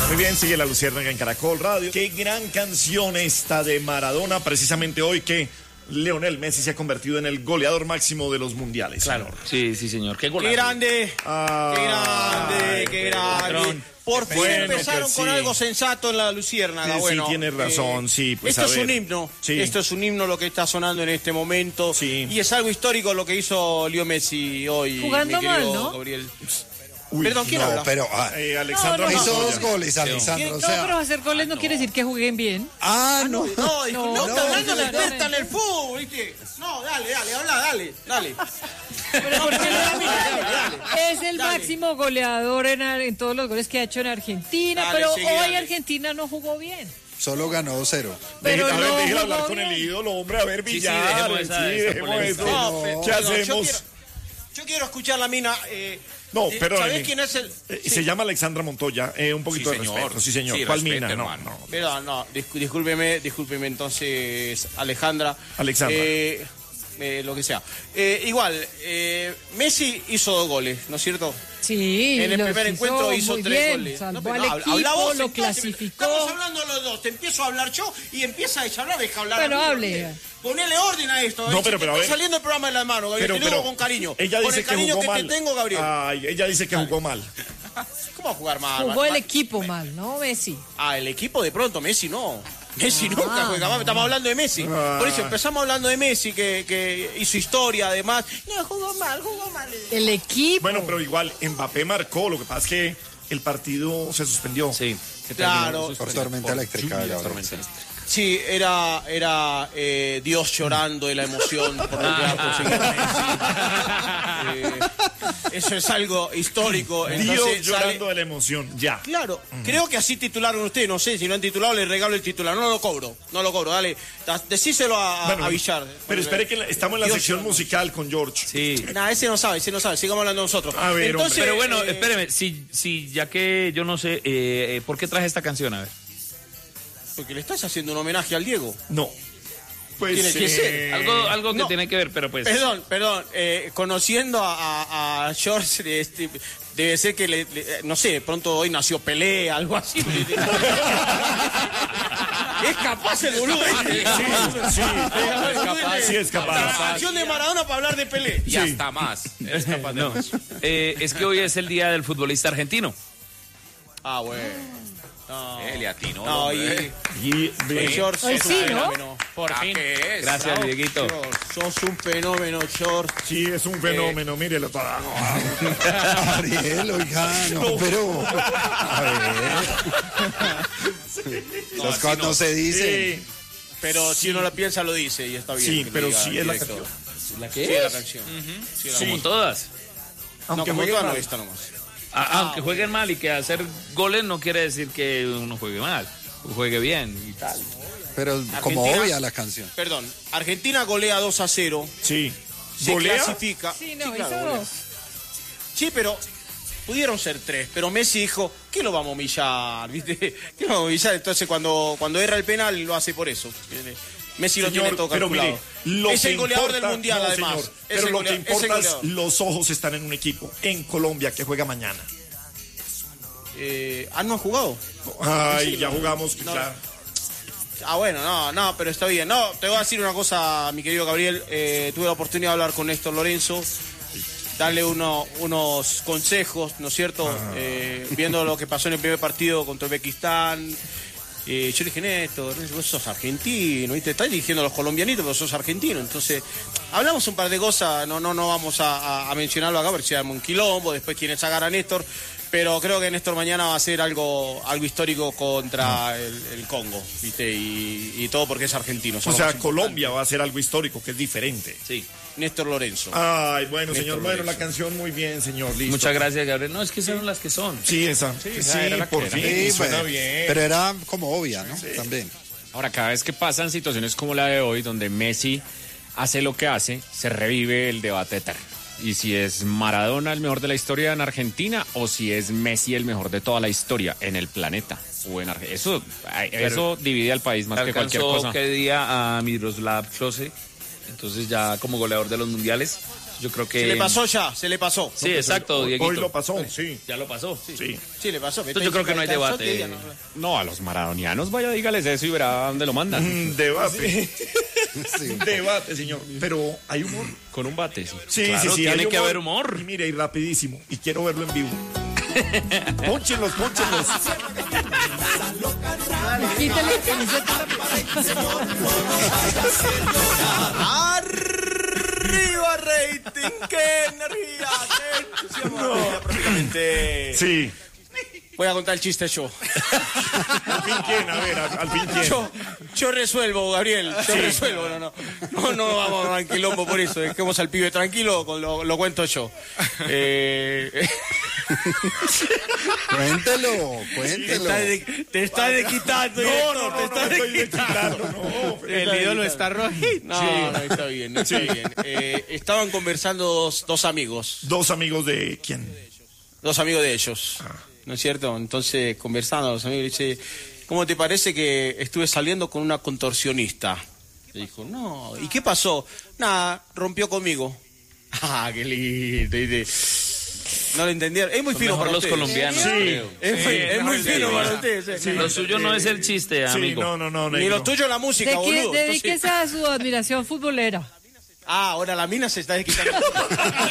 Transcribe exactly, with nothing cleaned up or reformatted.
Muy bien, sigue La Luciérnaga en Caracol Radio. Qué gran canción esta de Maradona, precisamente hoy que Lionel Messi se ha convertido en el goleador máximo de los mundiales. Claro. Señor. Sí, sí, señor. Qué golazo. ¡Qué grande! Ah, ¡Qué grande! ¡Qué grande! patrón. Por fin Bueno, empezaron que con sí. algo sensato en La Luciérnaga. Sí, sí, bueno, tienes razón, eh, sí, pues, esto a es ver. un himno. Sí. Esto es un himno lo que está sonando en este momento. Sí. Y es algo histórico lo que hizo Leo Messi hoy. Jugando mi querido mal, ¿no? Gabriel. Uy, Perdón, ¿quién No, habla? pero ah, Eh, Alexandra No, no, hizo Montoya. dos goles, Alexandro. No, O sea, pero hacer goles no quiere decir que jueguen bien. ah, no. No, dijo, no, No, está hablando la no, experta en no. el fútbol, ¿viste? No, dale, dale, habla, dale, dale. Pero ¿por qué le da miedo? Dale, dale. Es el Dale. máximo goleador en, en todos los goles que ha hecho en Argentina, Dale, pero sigue, hoy dale. Argentina no jugó bien. Solo ganó dos cero. Pero Deje- a ver, no déjela jugó hablar con bien. el ídolo, hombre, a ver, Sí, sí, Villar. dejemos esa- sí, esa dejemos polémica. eso. No, pero- ¿Qué perdón, yo hacemos? quiero- Yo quiero escuchar la mina. Eh, No, eh, perdóneme. ¿Sabés quién es el...? Eh, Sí. Se llama Alexandra Montoya, eh, un poquito Sí, de señor. respeto. Sí, señor. Sí, ¿Cuál respeto, mina? No, hermano. no. Perdón, no, discú- discúlpeme, discúlpeme entonces, Alejandra. Alexandra. Eh, eh, lo que sea. Eh, igual, eh, Messi hizo dos goles, ¿no es cierto? Sí, En el los primer encuentro hizo muy tres bien, goles. salvó pero al habla- equipo, habla vos, lo entonces, clasificó. Estamos hablando los dos, te empiezo a hablar yo y empieza ella a hablar, deja hablar. Bueno, a mí, hable. ¿viste? Ponele orden a esto. No, eh, pero- se pero a te ver. está saliendo el programa de las manos, Gabriel, Pero, te lo pero digo con cariño. ella con dice el que cariño jugó que mal. te tengo, Gabriel. Ay, ella dice que jugó mal. ¿Cómo va a jugar mal? Jugó el Ma- equipo mal, ¿no, Messi? Ah, el equipo de pronto, Messi no. Messi Ah, nunca juega mal, estamos hablando de Messi. Ah. Por eso empezamos hablando de Messi, que, que hizo historia además. No, jugó mal, jugó mal. El equipo. Bueno, pero igual Mbappé marcó, lo que pasa es que el partido se suspendió. Sí. Claro. Por tormenta eléctrica. lluvia, Gabriel, tormenta. sí. Sí, era, era eh, Dios llorando de la emoción por lo que ha conseguido Messi. Eh, eso es algo histórico. Dios Entonces, llorando sale- de la emoción, ya. Claro, creo que así titularon ustedes, no sé, si no han titulado les regalo el titular, no lo cobro, no lo cobro, dale, da- decíselo a, Bueno, a Villar. Pero espere que la- estamos en la Dios sección llorando. musical con George. Sí. Nah, ese no sabe, ese no sabe, sigamos hablando nosotros. A ver, hombre. Pero bueno, eh, espéreme, si, si ya que yo no sé, eh, eh, ¿por qué traje esta canción? A ver. Porque le estás haciendo un homenaje al Diego. No. Pues, Tiene que ser. eh, Algo, algo que no. tiene que ver, pero pues... Perdón, perdón, eh, conociendo a, a, a George, este, debe ser que, le, le- no sé, de pronto hoy nació Pelé, algo así. Es capaz el boludo. ¿viste? Sí, sí, Es capaz, sí es capaz. La canción de Maradona para hablar de Pelé. Y hasta más. Es capaz de más. Eh, es que hoy es el día del futbolista argentino. Ah, bueno. No, Eh, le atinó, no, y, hombre. Y, y George Hoy sos sí, un ¿no? fenómeno. Por fin. es? Gracias, Bravo, Dieguito. George, sos un fenómeno, George. sí, es un fenómeno, mírelo todo. Ariel, oiga, no, pero. A ver. Las cosas no se dicen. Sí, Pero si uno la piensa, lo dice y está bien. sí, que lo pero diga sí es la directo. canción. ¿La Sí, es la canción. Sí, es la Como canción. todas. No, Aunque como juegue toda no, mal. esta nomás. A- aunque jueguen mal y que hacer goles no quiere decir que uno juegue mal. Juegue bien y tal. Pero como Argentina- obvia la canción. Perdón, Argentina golea dos a cero. Sí. Se ¿Golea? clasifica. Sí, no, claro, hizo golea. dos. Sí, pero pudieron ser tres. Pero Messi dijo, ¿qué lo vamos a humillar? ¿Viste? ¿Qué lo vamos a humillar? Entonces cuando, cuando erra el penal lo hace por eso. Messi lo Señor, tiene todo pero calculado. mire, lo es que el goleador importa- del mundial, no, además. señor, Es pero el lo que golea- es el importa es goleador. los ojos están en un equipo, en Colombia, que juega mañana. Eh, ah, ¿no han jugado? Ay, Sí, ya no, jugamos, no. claro. Ah, bueno, no, no, pero está bien. No, te voy a decir una cosa, mi querido Gabriel. Eh, tuve la oportunidad de hablar con Néstor Lorenzo, darle uno, unos consejos, ¿no es cierto? Eh, viendo lo que pasó en el primer partido contra Uzbekistán. Eh, yo le dije, Néstor, vos sos argentino, ¿viste? Estás dirigiendo a los colombianitos, pero sos argentino. Entonces, hablamos un par de cosas, no, no, no vamos a, a- a mencionarlo acá, porque si hay un quilombo, después quieren sacar a Néstor. Pero creo que Néstor mañana va a hacer algo, algo histórico contra el, el Congo, ¿viste? Y, y todo porque es argentino. O son sea, los más Colombia va a hacer algo histórico que es diferente. Sí. importantes. Néstor Lorenzo. Ay, bueno, Néstor señor, bueno, Lorenzo. la canción muy bien, señor, listo. Muchas gracias, Gabriel. No, es que son las que son. Sí, esa. Sí, esa era la que por era. fin, Sí, suena bueno, bien. pero era como obvia, ¿no? También. Ahora, cada vez que pasan situaciones como la de hoy, donde Messi hace lo que hace, se revive el debate eterno. Y si es Maradona el mejor de la historia en Argentina o si es Messi el mejor de toda la historia en el planeta. O en Arge- eso, eso divide al país más que cualquier Alcanzó cosa. que día a Miroslav Klose Entonces ya como goleador de los mundiales, yo creo que... Se le pasó ya, se le pasó. Sí, exacto, Dieguito. Hoy lo pasó, sí. Ya lo pasó. Sí. Sí, le pasó. Entonces yo creo que no hay debate. No, a los maradonianos, vaya, dígales eso y verá dónde lo mandan. Un debate. Un debate, señor. Pero hay humor. Con un bate, sí. Sí, Claro, sí, sí. tiene hay que haber humor. Y mire, y rapidísimo. Y quiero verlo en vivo. Pónchenlos, pónchenlos. Quítale la camiseta. ¡Arriba, rating! ¡Qué energía! ¡Qué entusiasmo! No. Prácticamente... Sí. Voy a contar el chiste yo. ¿Al fin quién? A ver, al, al fin quién. Yo, yo resuelvo, Gabriel. Yo resuelvo. No, no, no, no vamos a quilombo por eso. Dejemos al pibe tranquilo, con lo, lo cuento yo. Eh... Cuéntelo, Te cuéntelo. está, de, te está de quitando, No, director, no, no, te no, está no de estoy de quitando. quitando, no. El ídolo está rojito. No, no, está bien, está bien. Eh, estaban conversando dos, dos amigos, Dos amigos de quién. dos amigos de ellos, ¿no es cierto? Entonces, conversando los amigos, le dice, ¿cómo te parece que estuve saliendo con una contorsionista? Le dijo, no, ¿y qué pasó? Nada, rompió conmigo. Ah, qué lindo. Dice, no lo entendieron. Es muy Son fino mejor para los ustedes. colombianos. Sí. Es, muy- es muy Sí, fino sí. para ustedes. eh. Lo suyo no es el chiste, Sí, amigo. no, no, no, Ni negro. lo tuyo la música, De boludo. que, Entonces- dedíquese a su admiración futbolera. Ah, ahora la mina se está desquitando.